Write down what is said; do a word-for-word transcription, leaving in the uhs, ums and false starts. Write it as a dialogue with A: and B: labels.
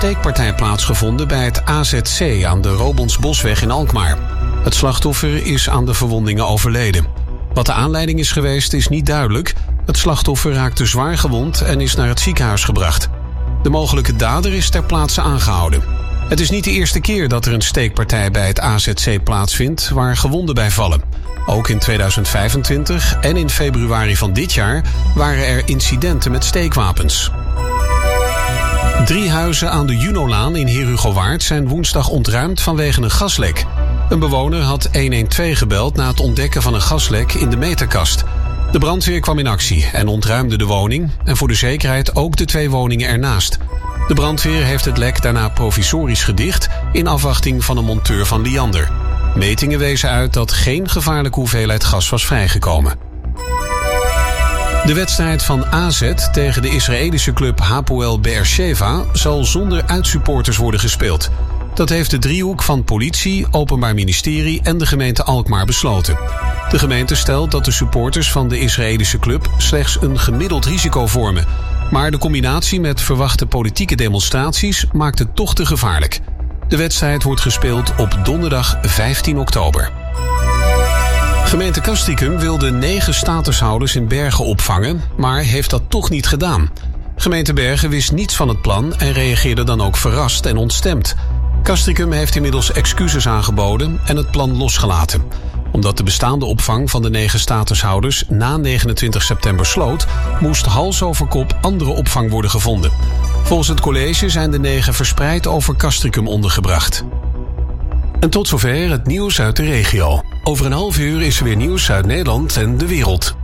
A: steekpartij plaatsgevonden bij het A Z C aan de Robonsbosweg in Alkmaar. Het slachtoffer is aan de verwondingen overleden. Wat de aanleiding is geweest is niet duidelijk. Het slachtoffer raakte zwaar gewond en is naar het ziekenhuis gebracht. De mogelijke dader is ter plaatse aangehouden. Het is niet de eerste keer dat er een steekpartij bij het A Z C plaatsvindt waar gewonden bij vallen. Ook in tweeduizend vijfentwintig en in februari van dit jaar waren er incidenten met steekwapens. Drie huizen aan de Junolaan in Herugowaard zijn woensdag ontruimd vanwege een gaslek. Een bewoner had honderdtwaalf gebeld na het ontdekken van een gaslek in de meterkast. De brandweer kwam in actie en ontruimde de woning en voor de zekerheid ook de twee woningen ernaast. De brandweer heeft het lek daarna provisorisch gedicht in afwachting van een monteur van Liander. Metingen wezen uit dat geen gevaarlijke hoeveelheid gas was vrijgekomen. De wedstrijd van A Z tegen de Israëlische club Hapoel Be'er-Sheva zal zonder uitsupporters worden gespeeld. Dat heeft de driehoek van politie, Openbaar Ministerie en de gemeente Alkmaar besloten. De gemeente stelt dat de supporters van de Israëlische club slechts een gemiddeld risico vormen. Maar de combinatie met verwachte politieke demonstraties maakt het toch te gevaarlijk. De wedstrijd wordt gespeeld op donderdag vijftien oktober. Gemeente Castricum wilde negen statushouders in Bergen opvangen, maar heeft dat toch niet gedaan. Gemeente Bergen wist niets van het plan en reageerde dan ook verrast en ontstemd. Castricum heeft inmiddels excuses aangeboden en het plan losgelaten. Omdat de bestaande opvang van de negen statushouders na negenentwintig september sloot, moest hals over kop andere opvang worden gevonden. Volgens het college zijn de negen verspreid over Castricum ondergebracht. En tot zover het nieuws uit de regio. Over een half uur is er weer nieuws uit Nederland en de wereld.